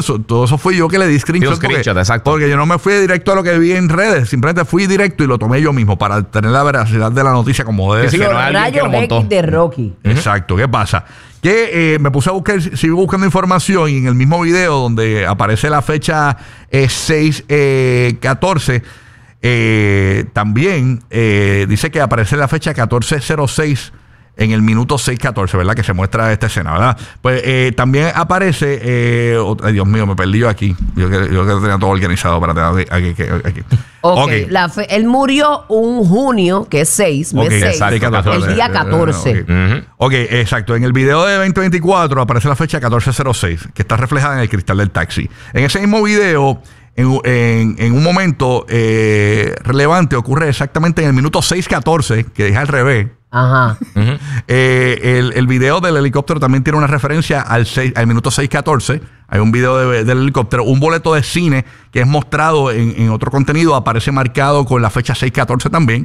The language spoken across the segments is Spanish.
todo eso fui yo que le di screenshot. Porque yo no me fui directo a lo que vi en redes. Simplemente fui directo y lo tomé yo mismo para tener la veracidad de la noticia como debe ser. Los rayos X de Rocky. Exacto. ¿Qué pasa? Que me puse a buscar, sigo buscando información y en el mismo video donde aparece la fecha 6-14, también dice que aparece la fecha 14:06 en el minuto 6:14, ¿verdad? Que se muestra esta escena, ¿verdad? Pues también aparece... ay, Dios mío, me perdí yo aquí. Yo que tenía todo organizado para tener aquí. Okay. Él murió un junio, que es 6, mes 6, el día 14. Ok, exacto. En el video de 2024 aparece la fecha 14:06, que está reflejada en el cristal del taxi. En ese mismo video... En un momento relevante ocurre exactamente en el minuto 6:14, que es al revés. Ajá. El video del helicóptero también tiene una referencia al minuto 6:14. Hay un video del helicóptero. Un boleto de cine que es mostrado en otro contenido aparece marcado con la fecha 6:14 también.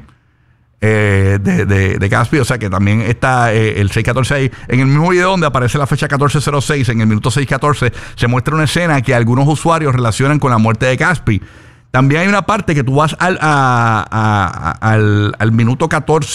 De Gatsby, o sea que también está el 6:14 ahí. En el mismo video donde aparece la fecha 14:06, en el minuto 6:14, se muestra una escena que algunos usuarios relacionan con la muerte de Gatsby. También hay una parte que tú vas al minuto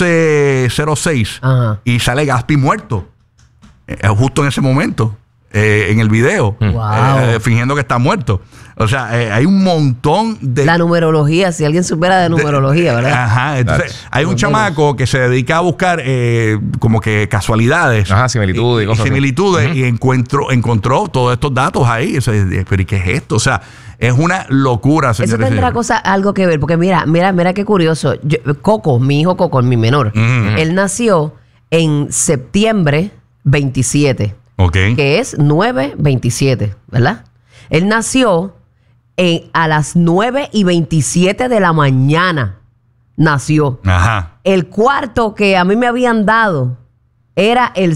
14:06 y sale Gatsby muerto. Justo en ese momento. En el video, fingiendo que está muerto. O sea, hay un montón de... La numerología, si alguien supiera de numerología, ¿verdad? Ajá, entonces hay un chamaco que se dedica a buscar como que casualidades. Ajá, similitudes y cosas similitudes y encontró todos estos datos ahí. O sea, pero ¿y qué es esto? O sea, es una locura, señores. Eso tendrá algo que ver, porque mira qué curioso. Coco, mi hijo Coco, mi menor, él nació en septiembre 27. Que es 9:27, ¿verdad? Él nació a las 9:27 de la mañana. Nació. Ajá. El cuarto que a mí me habían dado era el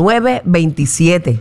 0927.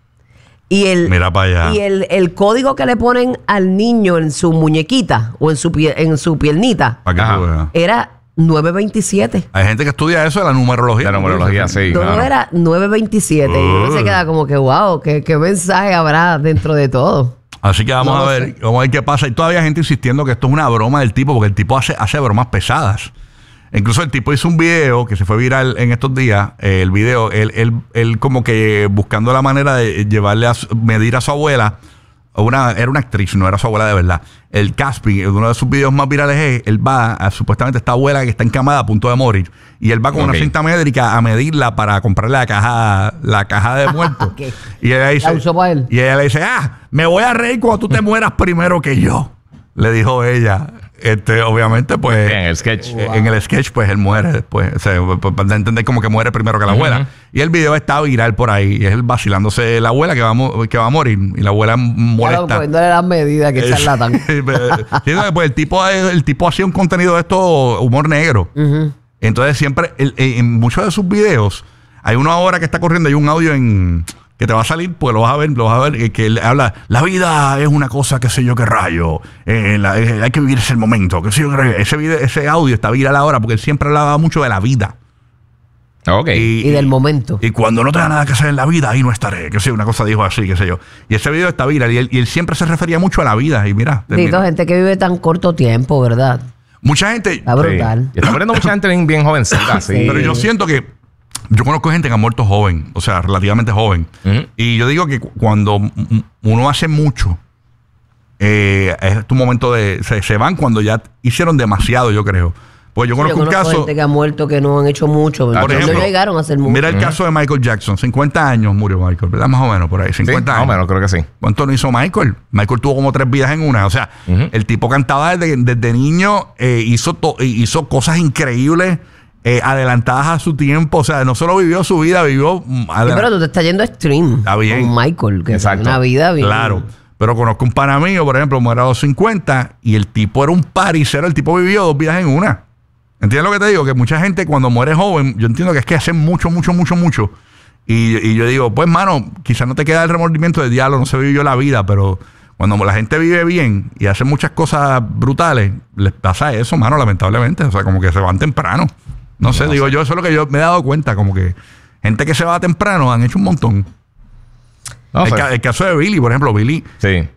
Mira para allá. Y el código que le ponen al niño en su muñequita o en su piernita era 9:27. Hay gente que estudia eso de la numerología. La numerología, sí. Todo era 9:27. Y uno se queda como que, wow, ¿qué mensaje habrá dentro de todo? Así que vamos a ver qué pasa. Y todavía hay gente insistiendo que esto es una broma del tipo, porque el tipo hace bromas pesadas. Incluso el tipo hizo un video que se fue viral en estos días. El video, él como que buscando la manera de llevarle medir a su abuela. Era una actriz, no era su abuela de verdad. El Gatsby, uno de sus videos más virales es, él va supuestamente esta abuela que está encamada a punto de morir. Y él va con una cinta métrica a medirla para comprarle la caja de muertos. Y ella dice, y ella le dice, me voy a reír cuando tú te mueras primero que yo. Le dijo ella. Obviamente, pues... En el sketch. En el sketch, pues, él muere después. O sea, para entender como que muere primero que la abuela. Y el video está viral por ahí. Y es él vacilándose la abuela que va a morir. Y la abuela molesta. Claro, poniéndole las medidas que charlatán. Pues el tipo hacía un contenido de esto, humor negro. Entonces, siempre, en muchos de sus videos, hay uno ahora que está corriendo, hay un audio que te va a salir, pues lo vas a ver, que él habla, la vida es una cosa, qué sé yo, qué rayo, hay que vivir ese momento, qué sé yo, qué rayo. Ese audio está viral ahora porque él siempre hablaba mucho de la vida. Y del momento. Y cuando no tenga nada que hacer en la vida, ahí no estaré, qué sé yo, una cosa dijo así, qué sé yo. Y ese video está viral y él siempre se refería mucho a la vida. Y mira. Gente que vive tan corto tiempo, ¿verdad? Mucha gente... Está brutal. Está muriendo mucha gente bien jovencita, sí. Pero yo siento que... Yo conozco gente que ha muerto joven, o sea, relativamente joven. Y yo digo que cuando uno hace mucho, es tu momento de... Se van cuando ya hicieron demasiado, yo creo. Pues yo conozco un caso... gente que ha muerto que no han hecho mucho. Por ejemplo, no llegaron a hacer mucho. Mira el caso de Michael Jackson. 50 años murió Michael, ¿verdad? Más o menos por ahí. 50 años. Más o menos, creo que sí. ¿Cuánto no hizo Michael? Michael tuvo como 3 vidas en una. O sea, el tipo cantaba desde niño, hizo cosas increíbles. Adelantadas a su tiempo, o sea, no solo vivió su vida, vivió... pero tú te estás yendo a extreme. Está bien. Con Michael, que es una vida bien... Claro, pero conozco un pana mío, por ejemplo, muere a los 50 y el tipo era un paricero, el tipo vivió 2 vidas en una. ¿Entiendes lo que te digo? Que mucha gente cuando muere joven, yo entiendo que es que hace mucho. Y yo digo, pues, mano, quizás no te queda el remordimiento de diablo, no se vivió la vida, pero... Cuando la gente vive bien y hace muchas cosas brutales, les pasa eso, mano, lamentablemente. O sea, como que se van temprano. No sé, digo yo, eso es lo que yo me he dado cuenta, como que gente que se va temprano han hecho un montón. El caso de Billy, por ejemplo, Billy. Sí.